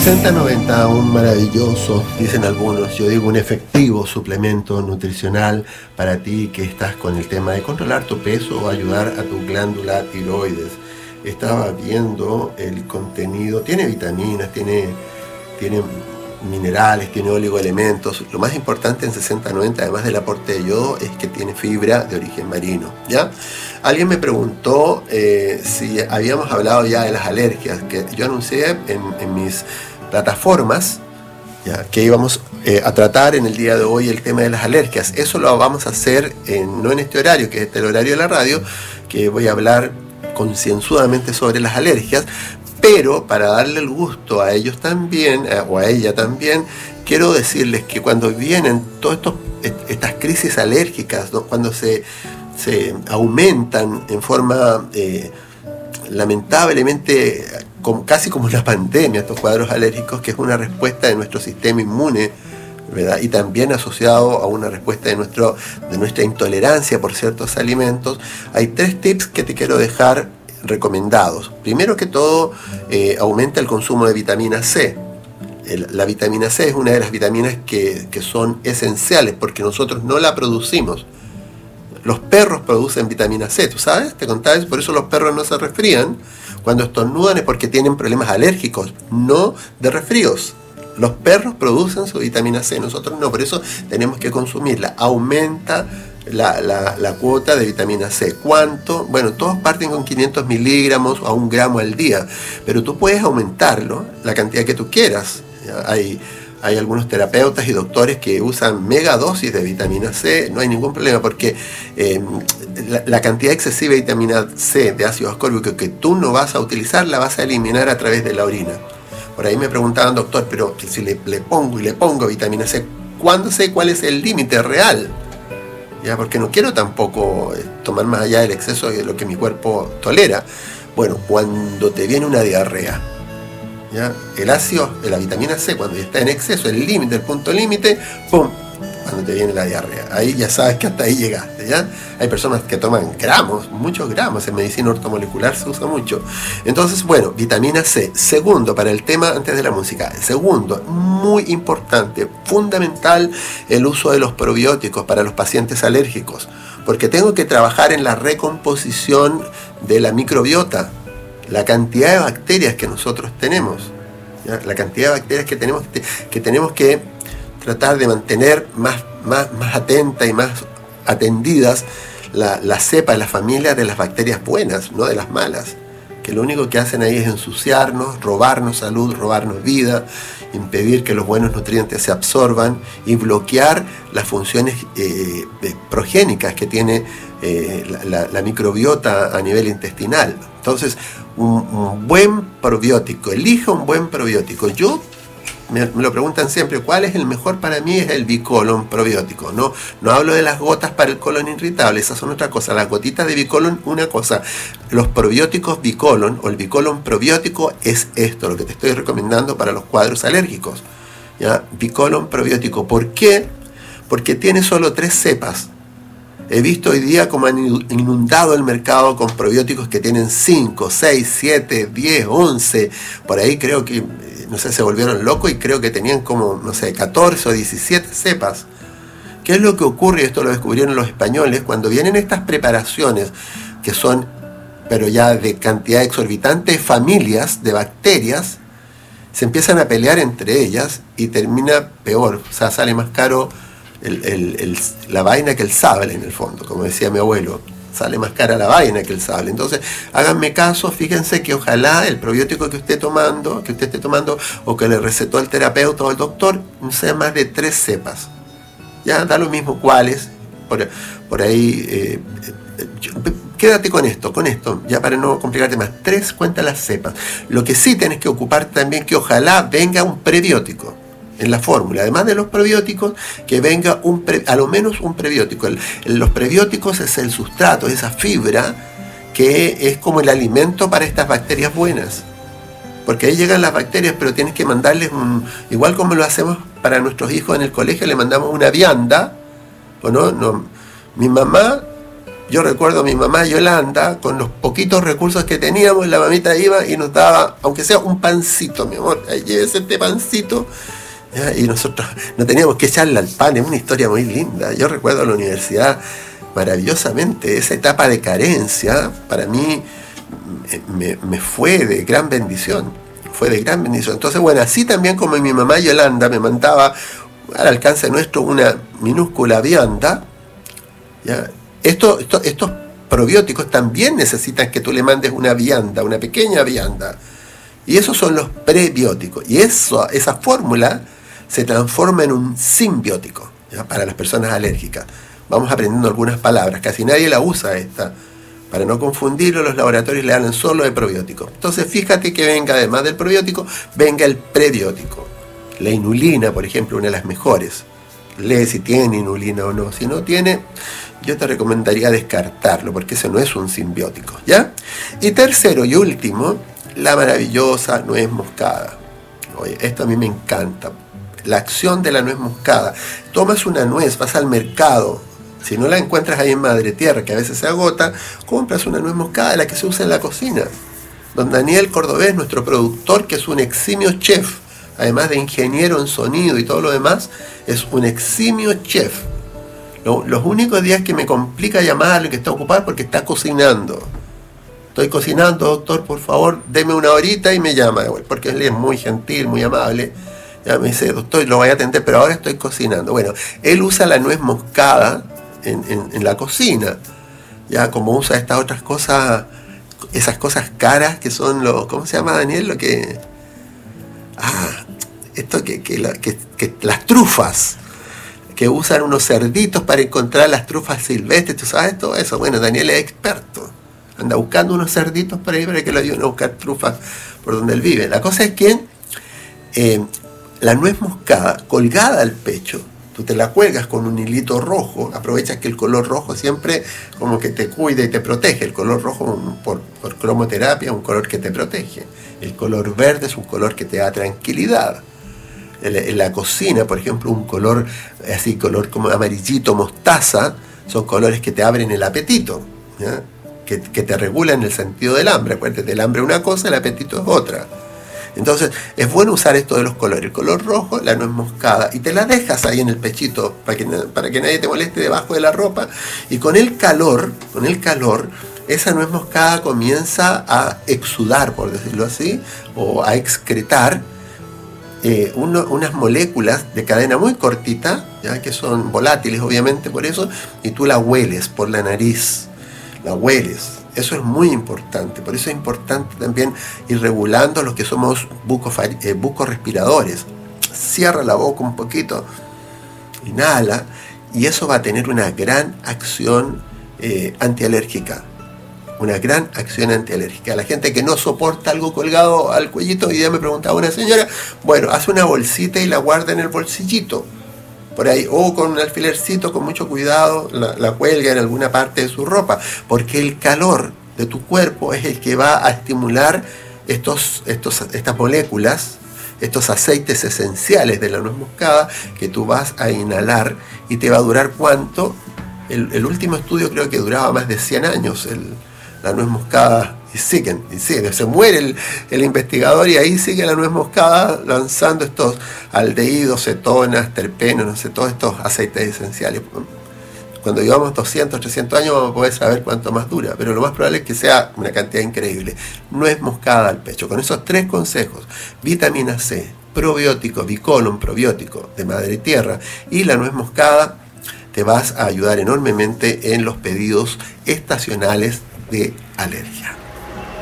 60-90, un maravilloso, dicen algunos, yo digo un efectivo suplemento nutricional para ti que estás con el tema de controlar tu peso o ayudar a tu glándula tiroides. Estaba viendo el contenido, tiene vitaminas, tiene minerales, tiene oligoelementos. Lo más importante en 60-90, además del aporte de yodo, es que tiene fibra de origen marino, ¿ya? Alguien me preguntó si habíamos hablado ya de las alergias, que yo anuncié en mis plataformas, ya, que íbamos a tratar en el día de hoy el tema de las alergias. Eso lo vamos a hacer no en este horario, que es el horario de la radio, que voy a hablar concienzudamente sobre las alergias, pero para darle el gusto a ellos también, o a ella también, quiero decirles que cuando vienen todas estas crisis alérgicas, ¿no? Cuando se aumentan en forma lamentablemente casi como una pandemia, estos cuadros alérgicos, que es una respuesta de nuestro sistema inmune, ¿verdad? Y también asociado a una respuesta de nuestra intolerancia por ciertos alimentos. Hay 3 tips que te quiero dejar recomendados. Primero que todo, aumenta el consumo de vitamina C. La vitamina C es una de las vitaminas que son esenciales porque nosotros no la producimos. Los perros producen vitamina C, ¿tú sabes? Te contaba eso, por eso los perros no se resfrían. Cuando estornudan es porque tienen problemas alérgicos, no de resfríos. Los perros producen su vitamina C, nosotros no, por eso tenemos que consumirla. Aumenta la cuota de vitamina C. ¿Cuánto? Bueno, todos parten con 500 miligramos o a 1 gramo al día, pero tú puedes aumentarlo la cantidad que tú quieras. Hay algunos terapeutas y doctores que usan megadosis de vitamina C, no hay ningún problema porque la cantidad excesiva de vitamina C, de ácido ascórbico, que tú no vas a utilizar, la vas a eliminar a través de la orina. Por ahí me preguntaban, doctor, pero si le pongo vitamina C, ¿cuándo sé cuál es el límite real? ¿Ya? Porque no quiero tampoco tomar más allá del exceso de lo que mi cuerpo tolera. Bueno, cuando te viene una diarrea, ¿ya? El ácido, la vitamina C, cuando ya está en exceso, el límite, el punto límite, ¡pum!, cuando te viene la diarrea. Ahí ya sabes que hasta ahí llegaste, ¿ya? Hay personas que toman gramos, muchos gramos, en medicina ortomolecular se usa mucho. Entonces, bueno, vitamina C. Segundo, para el tema antes de la música. Segundo, muy importante, fundamental, el uso de los probióticos para los pacientes alérgicos, porque tengo que trabajar en la recomposición de la microbiota, la cantidad de bacterias que nosotros tenemos, ¿ya? La cantidad de bacterias que tenemos que tratar de mantener más atenta y más atendidas la cepa, la familia de las bacterias buenas, no de las malas, que lo único que hacen ahí es ensuciarnos, robarnos salud, robarnos vida, impedir que los buenos nutrientes se absorban y bloquear las funciones progénicas que tiene la microbiota a nivel intestinal. Entonces, un buen probiótico, elija un buen probiótico. Me lo preguntan siempre, ¿cuál es el mejor para mí? Es el Bicolon probiótico. No hablo de las gotas para el colon irritable, esas son otra cosa. Las gotitas de Bicolon, una cosa. Los probióticos Bicolon o el Bicolon probiótico es esto, lo que te estoy recomendando para los cuadros alérgicos, ¿ya? Bicolon probiótico. ¿Por qué? Porque tiene solo 3 cepas. He visto hoy día como han inundado el mercado con probióticos que tienen 5, 6, 7, 10, 11. Por ahí creo que, no sé, se volvieron locos y creo que tenían como, no sé, 14 o 17 cepas. ¿Qué es lo que ocurre? Esto lo descubrieron los españoles cuando vienen estas preparaciones que son, pero ya de cantidad exorbitante de familias de bacterias, se empiezan a pelear entre ellas y termina peor, o sea, sale más caro la vaina que el sable, en el fondo, como decía mi abuelo, sale más cara la vaina que el sable. Entonces, háganme caso, fíjense que ojalá el probiótico que usted esté tomando o que le recetó el terapeuta o el doctor, no sea más de 3 cepas. Ya da lo mismo cuáles, por ahí, quédate con esto, ya para no complicarte más. 3, cuenta las cepas. Lo que sí tienes que ocupar también, que ojalá venga un prebiótico en la fórmula, además de los probióticos, que venga a lo menos un prebiótico. Los prebióticos es el sustrato, esa fibra que es como el alimento para estas bacterias buenas, porque ahí llegan las bacterias, pero tienes que mandarles igual como lo hacemos para nuestros hijos en el colegio, le mandamos una vianda, ¿o no? Mi mamá Yo recuerdo a mi mamá Yolanda, con los poquitos recursos que teníamos, la mamita iba y nos daba, aunque sea un pancito, mi amor, llévese este pancito, ¿ya? Y nosotros no teníamos que echarle al pan. Es una historia muy linda. Yo recuerdo la universidad maravillosamente, esa etapa de carencia, para mí me fue de gran bendición, Entonces, bueno, así también como mi mamá Yolanda me mandaba al alcance nuestro una minúscula vianda, ¿ya? Estos probióticos también necesitan que tú le mandes una vianda, una pequeña vianda. Y esos son los prebióticos. Y esa fórmula se transforma en un simbiótico, ¿ya? Para las personas alérgicas. Vamos aprendiendo algunas palabras. Casi nadie la usa esta. Para no confundirlo, los laboratorios le hablan solo de probióticos. Entonces fíjate que venga, además del probiótico, venga el prebiótico. La inulina, por ejemplo, una de las mejores. Lee si tiene inulina o no. Si no tiene, yo te recomendaría descartarlo, porque eso no es un simbiótico, ¿ya? Y tercero y último, la maravillosa nuez moscada. Oye, esto a mí me encanta. La acción de la nuez moscada. Tomas una nuez, vas al mercado. Si no la encuentras ahí en Madre Tierra, que a veces se agota, compras una nuez moscada, la que se usa en la cocina. Don Daniel Cordobés, nuestro productor, que es un eximio chef, además de ingeniero en sonido y todo lo demás, es un eximio chef. Los únicos días que me complica llamarlo y que está ocupado porque está cocinando. Estoy cocinando, doctor, por favor, deme una horita, y me llama, porque él es muy gentil, muy amable. Ya me dice, doctor, lo voy a atender, pero ahora estoy cocinando. Bueno, él usa la nuez moscada en la cocina, ya, como usa estas otras cosas, esas cosas caras que son ¿cómo se llama, Daniel? Lo que... esto que las trufas, que usan unos cerditos para encontrar las trufas silvestres. ¿Tú sabes todo eso? Bueno, Daniel es experto. Anda buscando unos cerditos por ahí para que lo ayuden a buscar trufas por donde él vive. La cosa es que la nuez moscada colgada al pecho, tú te la cuelgas con un hilito rojo, aprovechas que el color rojo siempre como que te cuida y te protege. El color rojo por cromoterapia es un color que te protege. El color verde es un color que te da tranquilidad. En la cocina, por ejemplo, un color así, color como amarillito, mostaza, son colores que te abren el apetito, ¿ya? Que te regulan el sentido del hambre. Acuérdate, el hambre es una cosa, el apetito es otra. Entonces, es bueno usar esto de los colores. El color rojo, la nuez moscada, y te la dejas ahí en el pechito para que nadie te moleste debajo de la ropa. Y con el calor, esa nuez moscada comienza a exudar, por decirlo así, o a excretar unas moléculas de cadena muy cortita, ¿ya? Que son volátiles, obviamente, por eso, y tú la hueles por la nariz. La hueles. Eso es muy importante. Por eso es importante también ir regulando los que somos bucos respiradores. Cierra la boca un poquito, inhala, y eso va a tener una gran acción antialérgica. Una gran acción antialérgica. La gente que no soporta algo colgado al cuellito, y ya me preguntaba una señora, bueno, hace una bolsita y la guarda en el bolsillito, por ahí, o con un alfilercito, con mucho cuidado, la cuelga en alguna parte de su ropa, porque el calor de tu cuerpo es el que va a estimular estas moléculas, estos aceites esenciales de la nuez moscada, que tú vas a inhalar, y te va a durar ¿cuánto? El último estudio creo que duraba más de 100 años, la nuez moscada, y sigue, se muere el investigador, y ahí sigue la nuez moscada lanzando estos aldehídos, cetonas, terpenos, no sé, todos estos aceites esenciales. Cuando llevamos 200, 300 años vamos a poder saber cuánto más dura, pero lo más probable es que sea una cantidad increíble. Nuez moscada al pecho. Con esos 3 consejos, vitamina C, probiótico, bicolon probiótico de Madre Tierra, y la nuez moscada, te vas a ayudar enormemente en los pedidos estacionales de alergia.